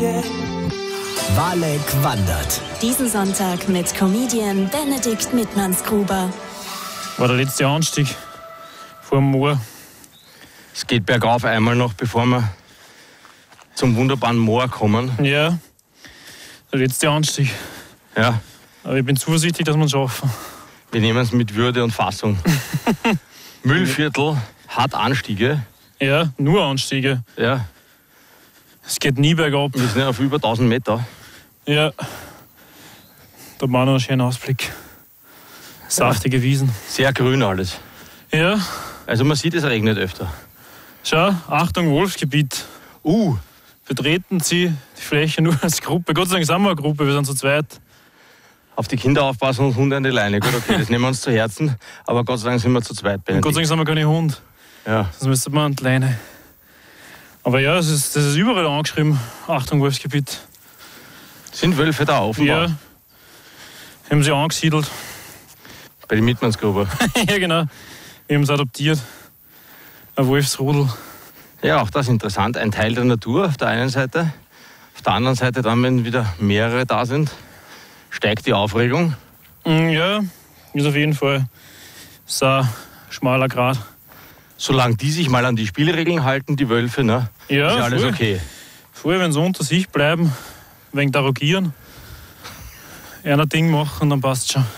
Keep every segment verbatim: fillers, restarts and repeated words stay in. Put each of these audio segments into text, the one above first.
Walek wandert. Diesen Sonntag mit Comedian Benedikt Mittmannsgruber. War der letzte Anstieg vor dem Moor. Es geht bergauf einmal noch, bevor wir zum wunderbaren Moor kommen. Ja, der letzte Anstieg. Ja, Aber ich bin zuversichtlich, dass wir es schaffen. wir nehmen es mit Würde und Fassung. Müllviertel hat Anstiege. Ja, nur Anstiege. Ja, Es geht nie bergab. wir sind auf über tausend Meter. Ja, da haben wir noch einen schönen Ausblick. Saftige Wiesen. Sehr grün alles. Ja, Also man sieht, es regnet öfter. schau, Achtung, Wolfsgebiet. Uh, Betreten Sie die Fläche nur als Gruppe. Gott sei Dank sind wir eine Gruppe, wir sind zu zweit. auf die Kinder aufpassen und Hunde an die Leine. Gut, okay, das nehmen wir uns zu Herzen. Aber Gott sei Dank sind wir zu zweit. Und Gott sei Dank sind wir keine Hund. Ja. Sonst müsste man an die Leine. Aber ja, das ist, das ist überall angeschrieben. Achtung, Wolfsgebiet. Sind Wölfe da offenbar? Ja, haben sie angesiedelt. Bei den Mittmannsgruber. Ja, genau. Wir haben es adoptiert. Ein Wolfsrudel. Ja, auch das ist interessant. Ein Teil der Natur auf der einen Seite. Auf der anderen Seite dann, wenn wieder mehrere da sind, steigt die Aufregung. Mm, Ja, ist auf jeden Fall so ein schmaler Grat. Solange die sich mal an die Spielregeln halten, die Wölfe, ne, Ja, ist ja alles voll. okay. Vorher, wenn sie unter sich bleiben, wegen derogieren, einer Ding machen, dann passt schon.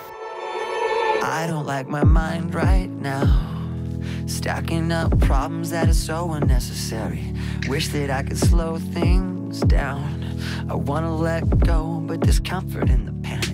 I don't like my mind right now. Stacking up problems that are so unnecessary. Wish that I could slow things down. I wanna let go, but there's comfort in the panic.